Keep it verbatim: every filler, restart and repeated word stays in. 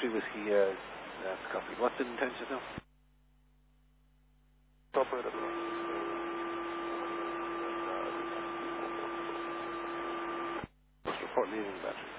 three Whiskey, uh, that's copy. What's the intention now? Operator. Report leaving battery.